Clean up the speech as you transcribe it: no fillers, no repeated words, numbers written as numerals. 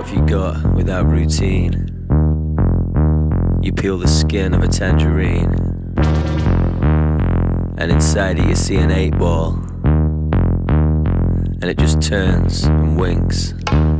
have you got without routine? You peel the skin of a tangerine, and inside it you see an 8-ball, and it just turns and winks.